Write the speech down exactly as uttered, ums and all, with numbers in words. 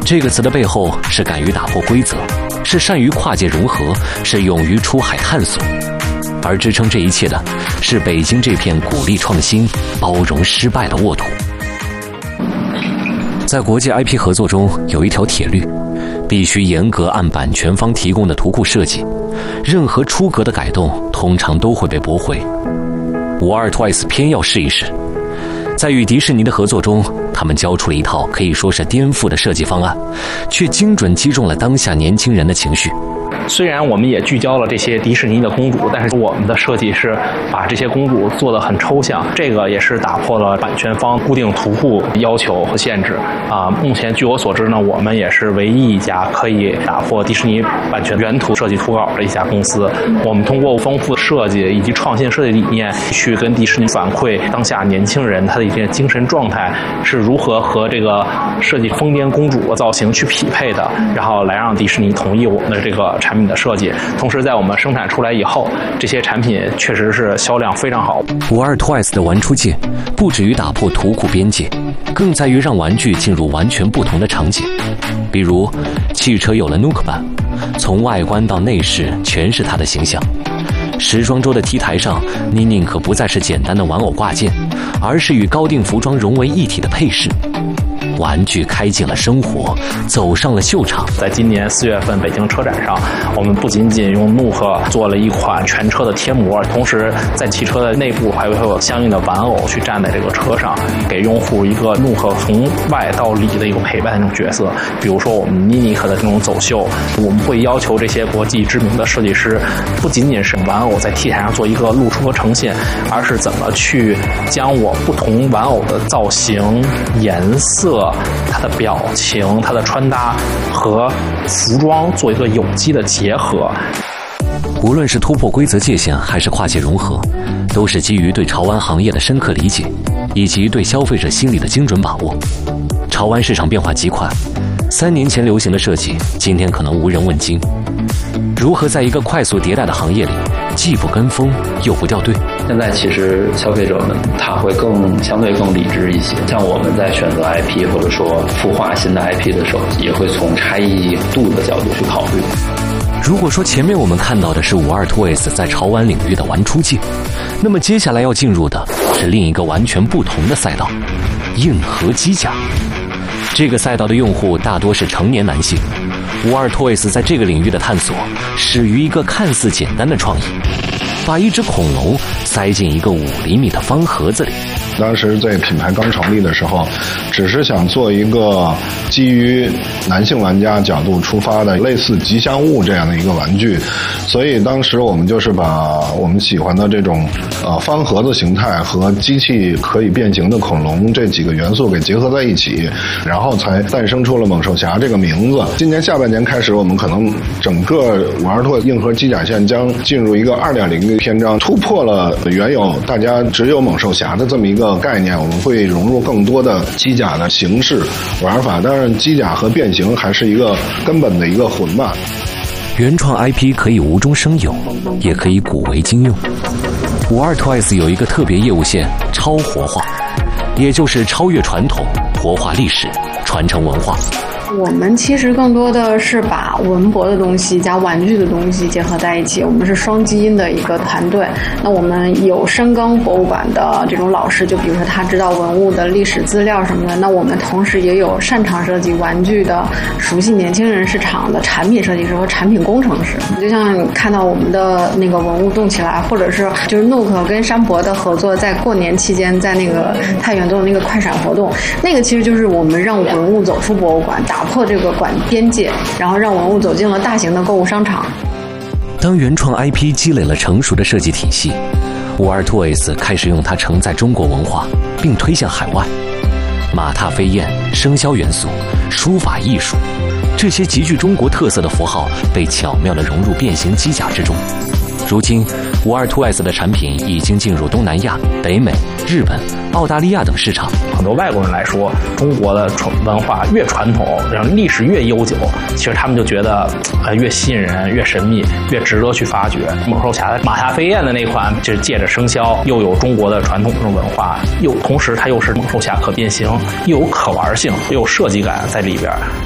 这个词的背后是敢于打破规则，是善于跨界融合，是勇于出海探索。而支撑这一切的是北京这片鼓励创新、包容失败的沃土。在国际 I P 合作中有一条铁律，必须严格按版权方提供的图库设计，任何出格的改动通常都会被驳回。五二 Twice 偏要试一试，在与迪士尼的合作中，他们交出了一套可以说是颠覆的设计方案，却精准击中了当下年轻人的情绪。 虽然我们也聚焦了这些迪士尼的公主，但是我们的设计是把这些公主做得很抽象，这个也是打破了版权方固定图库要求和限制啊。目前据我所知呢，我们也是唯一一家可以打破迪士尼版权原图设计图稿的一家公司。我们通过丰富的设计以及创新设计理念，去跟迪士尼反馈当下年轻人他的一些精神状态是如何和这个设计疯癫公主的造型去匹配的，然后来让迪士尼同意我们的这个产品的设计。同时在我们生产出来以后，这些产品确实是销量非常好。 五二 Twice 的玩出界不止于打破图库边界，更在于让玩具进入完全不同的场景。比如汽车有了 Nook 版，从外观到内饰全是它的形象。时装周的 T 台上，妮妮可不再是简单的玩偶挂件，而是与高定服装融为一体的配饰。玩具开进了生活，走上了秀场。 在今年四月份北京车展上，我们不仅仅用 Nook 做了一款全车的贴膜，同时在汽车的内部还会有相应的玩偶去站在这个车上，给用户一个 Nook 从外到里的一个陪伴的那种角色。比如说我们 Minic 的这种走秀，我们会要求这些国际知名的设计师，不仅仅是玩偶在 T 台上做一个露出和呈现，而是怎么去将我不同玩偶的造型、颜色、它的表情、它的穿搭和服装做一个有机的结合。 无论是突破规则界限还是跨界融合，都是基于对潮玩行业的深刻理解，以及对消费者心理的精准把握。潮玩市场变化极快，三年前流行的设计，今天可能无人问津。如何在一个快速迭代的行业里，既不跟风又不掉队？ 现在其实消费者们他会更相对更理智一些，像我们在选择 I P 或者说孵化新的 I P 的时候，也会从差异度的角度去考虑。 如果说前面我们看到的是五二 Toys 在潮玩领域的玩出界，那么接下来要进入的是另一个完全不同的赛道——硬核机甲。这个赛道的用户大多是成年男性。五二 Toys 在这个领域的探索始于一个看似简单的创意，把一只恐龙塞进一个五厘米的方盒子里。 当时在品牌刚成立的时候，只是想做一个基于男性玩家角度出发的类似吉祥物这样的一个玩具，所以当时我们就是把我们喜欢的这种呃方盒子形态和机器可以变形的恐龙这几个元素给结合在一起，然后才诞生出了猛兽侠这个名字。今年下半年开始，我们可能整个五二 Toys硬核机甲线将进入一个 二点零 的篇章，突破了原有大家只有猛兽侠的这么一个概念，我们会融入更多的机甲的形式玩法，当然机甲和变形还是一个根本的一个混吧。 原创 I P 可以无中生有，也可以古为今用。五二 Toys 有一个特别业务线——超活化，也就是超越传统，活化历史，传承文化。 我们其实更多的是把文博的东西加玩具的东西结合在一起，我们是双基因的一个团队。那我们有深耕博物馆的这种老师，就比如说他知道文物的历史资料什么的，那我们同时也有擅长设计玩具的、熟悉年轻人市场的产品设计师和产品工程师。就像你看到我们的那个文物动起来，或者是就是 Nook 跟山博的合作，在过年期间在那个太原做的那个快闪活动，那个其实就是我们让文物走出博物馆，打破这个馆边界，然后让文物走进了大型的购物商场。 当原创 I P 积累了成熟的设计体系，五二 Toys 开始用它承载中国文化，并推向海外。马踏飞燕、生肖元素、书法艺术，这些极具中国特色的符号被巧妙地融入变形机甲之中。如今，五二 Toys 的产品已经进入东南亚、北美、日本、澳大利亚等市场。 很多外国人来说，中国的文化越传统，然后历史越悠久，其实他们就觉得呃越吸引人、越神秘、越值得去发掘。猛兽侠的马踏飞燕的那款，就是借着生肖，又有中国的传统这种文化，又同时它又是猛兽侠可变形，又有可玩性，又有设计感在里边。